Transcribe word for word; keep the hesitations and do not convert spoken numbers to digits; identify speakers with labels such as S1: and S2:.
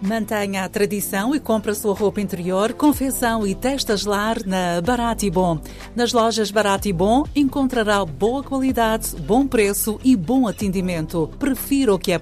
S1: Mantenha a tradição e compre a sua roupa interior, confecção e testas lar na Barato e Bom. Nas lojas Barato e Bom encontrará boa qualidade, bom preço e bom atendimento. Prefira o que é